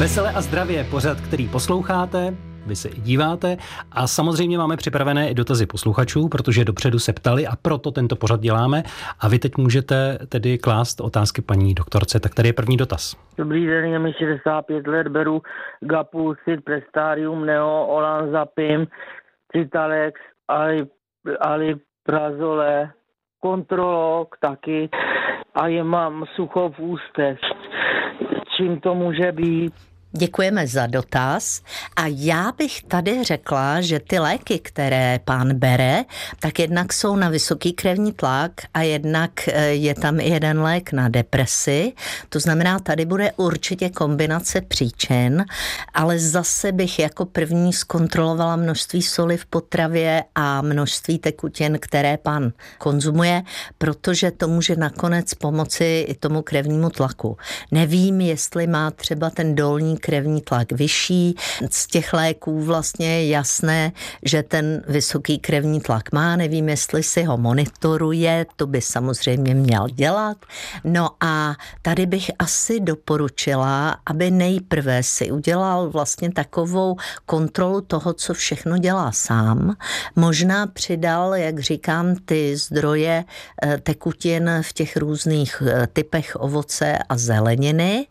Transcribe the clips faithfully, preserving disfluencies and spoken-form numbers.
Veselé a zdravě, pořad, který posloucháte, vy se i díváte a samozřejmě máme připravené i dotazy posluchačů, protože dopředu se ptali a proto tento pořad děláme a vy teď můžete tedy klást otázky paní doktorce. Tak tady je první dotaz. Dobrý den, je mi šedesát pět let, beru Gapulcid, Prestarium, Neo, Olanzapin, Citalex, Ali, Aliprazole, Kontrolok taky a je mám sucho v ústech. Čím to může být? Děkujeme za dotaz a já bych tady řekla, že ty léky, které pán bere, tak jednak jsou na vysoký krevní tlak a jednak je tam i jeden lék na depresi. To znamená, tady bude určitě kombinace příčin, ale zase bych jako první zkontrolovala množství soli v potravě a množství tekutin, které pán konzumuje, protože to může nakonec pomoci i tomu krevnímu tlaku. Nevím, jestli má třeba ten dolní krevní tlak vyšší. Z těch léků vlastně je jasné, že ten vysoký krevní tlak má. Nevím, jestli si ho monitoruje, to by samozřejmě měl dělat. No a tady bych asi doporučila, aby nejprve si udělal vlastně takovou kontrolu toho, co všechno dělá sám. Možná přidal, jak říkám, ty zdroje tekutin v těch různých typech ovoce a zeleniny.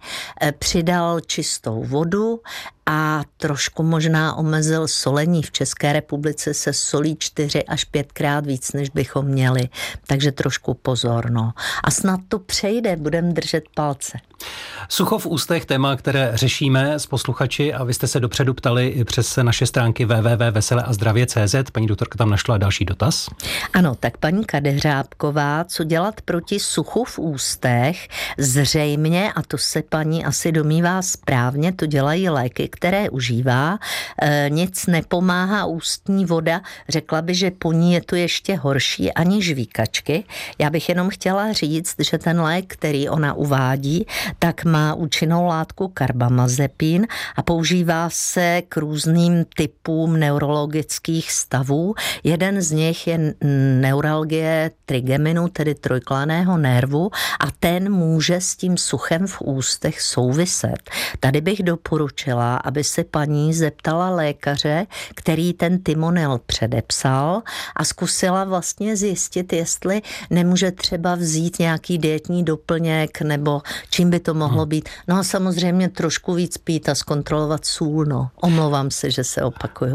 Přidal čistou vodu a trošku možná omezil solení. V České republice se solí čtyři až pětkrát víc, než bychom měli. Takže trošku pozor, no. A snad to přejde, budeme držet palce. Sucho v ústech, téma, které řešíme s posluchači a vy jste se dopředu ptali přes naše stránky w w w tečka vesele a zdravě tečka c z. Paní doktorka tam našla další dotaz. Ano, tak paní Kadeřábková, co dělat proti suchu v ústech? Zřejmě, a to se paní asi domnívá správně, to dělají léky, které užívá. E, nic nepomáhá ústní voda. Řekla by, že po ní je to ještě horší ani žvíkačky. Já bych jenom chtěla říct, že ten lék, který ona uvádí, tak má účinnou látku karbamazepin a používá se k různým typům neurologických stavů. Jeden z nich je neuralgie trigeminu, tedy trojklaného nervu a ten může s tím suchem v ústech souviset. Tady bych doporučila, aby se paní zeptala lékaře, který ten Timonil předepsal a zkusila vlastně zjistit, jestli nemůže třeba vzít nějaký dietní doplněk nebo čím by to mohlo být. No a samozřejmě trošku víc pít a zkontrolovat sůl, no. Omlouvám se, že se opakuju.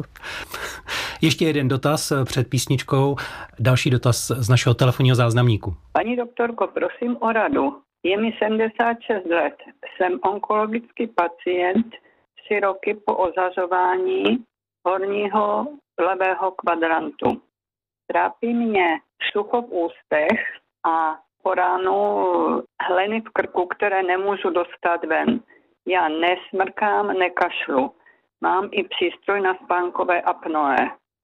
Ještě jeden dotaz před písničkou. Další dotaz z našeho telefonního záznamníku. Paní doktorko, prosím o radu. Je mi sedmdesát šest let. Jsem onkologický pacient, tři roky po ozařování horního levého kvadrantu. Trápí mě sucho v ústech a po ránu hleny v krku, které nemůžu dostat ven. Já nesmrkám, nekašlu. Mám i přístroj na spánkové apnoe.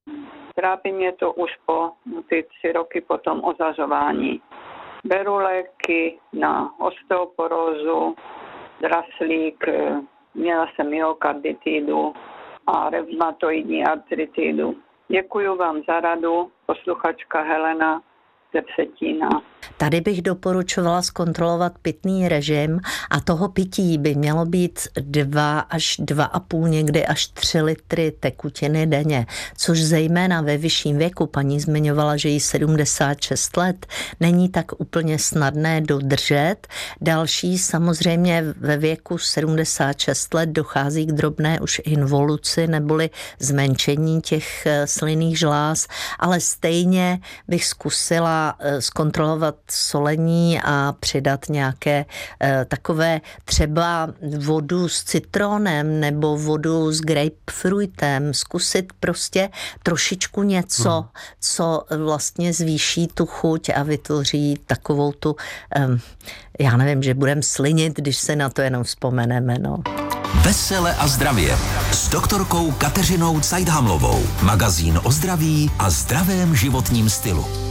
Trápí mě to už po ty tři roky po tom ozařování. Beru léky na osteoporózu, draslík, měla jsem myokarditidu a revmatoidní artritidu. Děkuji vám za radu, posluchačka Helena ze Vsetína. Tady bych doporučovala zkontrolovat pitný režim a toho pití by mělo být dva až dva a půl, někdy až tři litry tekutiny denně, což zejména ve vyšším věku, paní zmiňovala, že jí sedmdesát šest let, není tak úplně snadné dodržet. Další samozřejmě ve věku sedmdesát šest let dochází k drobné už involuci neboli zmenšení těch slynných žláz, ale stejně bych zkusila zkontrolovat solení a přidat nějaké e, takové třeba vodu s citronem nebo vodu s grapefruitem. Zkusit prostě trošičku něco, hmm. co vlastně zvýší tu chuť a vytvoří takovou tu, e, já nevím, že budeme slinit, když se na to jenom vzpomeneme. No. Vesele a zdravě s doktorkou Kateřinou Cajdhamlovou. Magazín o zdraví a zdravém životním stylu.